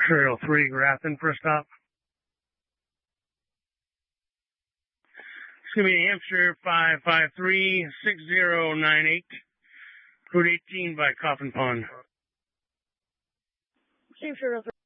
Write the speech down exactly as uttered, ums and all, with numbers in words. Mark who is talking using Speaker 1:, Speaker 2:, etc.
Speaker 1: Trail three, Grafton for a stop. It's going to be Hampshire five five three six zero nine eight, Route eighteen by Coffin Pond.
Speaker 2: Hampshire